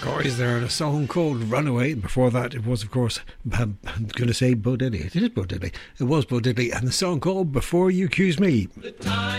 Corey's there and a song called Runaway. Before that, it was, of course, I'm going to say Bo Diddley. It is Bo Diddley. It was Bo Diddley and the song called Before You Accuse Me.